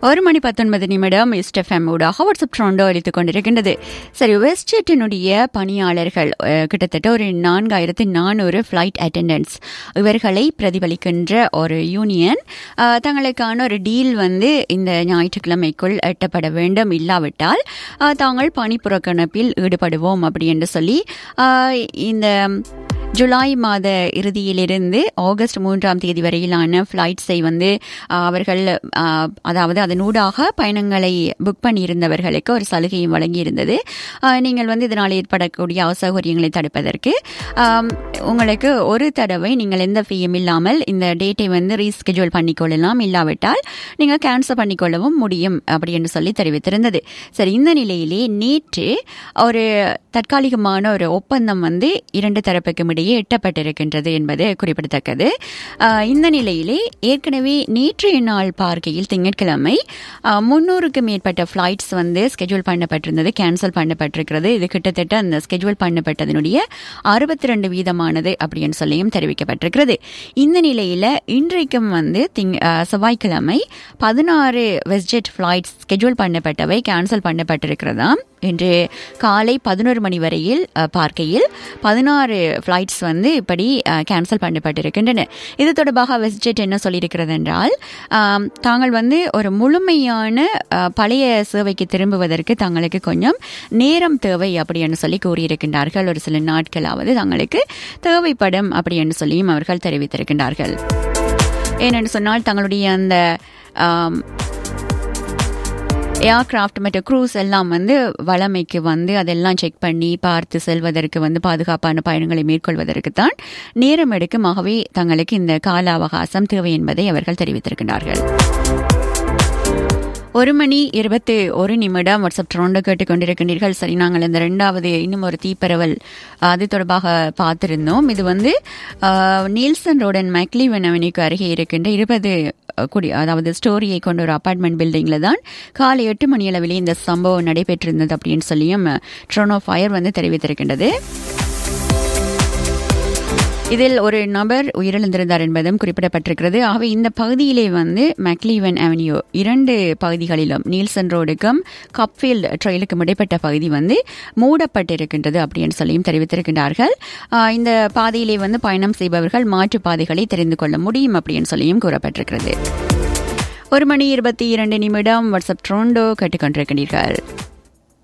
1:19 east FM ஊடாக WhatsApp ட்ரோண்டோ அளித்துக் கொண்டிருக்கின்றது. சரி, வெஸ்ட்ஜெட்டினுடைய பணியாளர்கள் கிட்டத்தட்ட ஒரு 4400 ஃபிளைட் அட்டெண்டன்ட்ஸ் இவர்களை பிரதிபலிக்கின்ற ஒரு யூனியன் தங்களுக்கான ஒரு டீல் இந்த ஞாயிற்றுக்கிழமைக்குள் எட்டப்பட வேண்டும், இல்லாவிட்டால் தாங்கள் பணி புறக்கணிப்பில் ஈடுபடுவோம் அப்படி என்று சொல்லி இந்த ஜூலை மாத இறுதியிலிருந்து ஆகஸ்ட் 3ஆம் தேதி வரையிலான ஃபிளைட்ஸை அவர்கள் அதாவது அதனூடாக பயணங்களை புக் பண்ணியிருந்தவர்களுக்கு ஒரு சலுகையும் வழங்கியிருந்தது. நீங்கள் இதனால் ஏற்படக்கூடிய அசௌகரியங்களை தடுப்பதற்கு உங்களுக்கு ஒரு தடவை நீங்கள் எந்த ஃபீயும் இல்லாமல் இந்த டேட்டை ரீஸ்கெட்யூல் பண்ணிக்கொள்ளலாம், இல்லாவிட்டால் நீங்கள் கேன்சல் பண்ணிக்கொள்ளவும் முடியும் அப்படி என்று சொல்லி தெரிவித்திருந்தது. சரி, இந்த நிலையிலே நேற்று ஒரு தற்காலிகமான ஒரு ஒப்பந்தம் இரண்டு தரப்புக்கும் இடையே எட்டப்பட்டிருக்கின்றது என்பது குறிப்பிடத்தக்கது. இந்த நிலையிலே ஏற்கனவே நேற்றைய நாள் பார்க்கையில் திங்கட்கிழமை 300க்கும் மேற்பட்ட ஃபிளைட்ஸ் ஸ்கெட்யூல் பண்ணப்பட்டிருந்தது, கேன்சல் பண்ணப்பட்டிருக்கிறது. இது கிட்டத்தட்ட அந்த ஸ்கெட்யூல் பண்ணப்பட்டதனுடைய 62% அப்படின்னு சொல்லியும் தெரிவிக்கப்பட்டிருக்கிறது. இந்த நிலையில இன்றைக்கும் செவ்வாய்க்கிழமை 16 வெஸ்ட்ஜெட் ஃபிளைட்ஸ் ஸ்கெட்யூல் பண்ணப்பட்டவை கேன்சல் பண்ணப்பட்டிருக்கிறதாம். இன்று காலை 11 மணி வரையில் பார்க்கையில் 16 ஃபிளைட்ஸ் இப்படி கேன்சல் பண்ணப்பட்டிருக்கின்றன. இது தொடர்பாக வெஸ்ட்ஜெட் என்ன சொல்லியிருக்கிறது என்றால், தாங்கள் ஒரு முழுமையான பழைய சேவைக்கு திரும்புவதற்கு தங்களுக்கு கொஞ்சம் நேரம் தேவை அப்படின்னு சொல்லி கூறியிருக்கின்றார்கள். ஒரு சில நாட்களாவது தங்களுக்கு தேவைப்படும் அப்படி என்று சொல்லியும் அவர்கள் தெரிவித்திருக்கின்றார்கள். ஏனென்று சொன்னால் தங்களுடைய அந்த ஏர்கிராஃப்ட் மற்ற க்ரூஸ் எல்லாம் வளமைக்கு அதெல்லாம் செக் பண்ணி பார்த்து செல்வதற்கு பாதுகாப்பான பயணங்களை மேற்கொள்வதற்கு தான் நேரம் எடுக்கும். ஆகவே தங்களுக்கு இந்த கால அவகாசம் தேவை என்பதை அவர்கள் தெரிவித்திருக்கிறார்கள். 1:21 வாட்ஸ்அப் ட்ரோண்டோ கேட்டுக்கொண்டிருக்கின்றீர்கள். சரி, நாங்கள் இந்த இரண்டாவது இன்னும் ஒரு தீப்பரவல் அது தொடர்பாக பார்த்திருந்தோம். இது நீல்சன் ரோடன் மெக்லீவன் அவென்யூக்கு அருகே இருக்கின்ற 20 அதாவது ஸ்டோரியை கொண்ட ஒரு அபார்ட்மெண்ட் பில்டிங்ல தான் காலை 8 மணி அளவிலே இந்த சம்பவம் நடைபெற்றிருந்தது அப்படின்னு சொல்லியும் ட்ரோனோ ஃபயர் தெரிவித்திருக்கின்றது. இதில் ஒரு நபர் உயிரிழந்திருந்தார் என்பதும் குறிப்பிடப்பட்டிருக்கிறது. ஆகவே இந்த பகுதியிலே மெக்லீவன் அவென்யூ 2 பகுதிகளிலும் நீல்சன் ரோடுக்கும் கப்ஃபீல்ட் ட்ரெயிலுக்கும் இடைப்பட்ட பகுதி மூடப்பட்டிருக்கின்றது அப்படின்னு சொல்லியும் தெரிவித்திருக்கின்றார்கள். இந்த பாதையிலே பயணம் செய்பவர்கள் மாற்று பாதைகளை தெரிந்து கொள்ள முடியும் அப்படின்னு சொல்லியும் கூறப்பட்டிருக்கிறது. 1:22 வாட்ஸ்அப் ட்ரோண்டோ கேட்டுக்கொண்டிருக்கிறீர்கள்.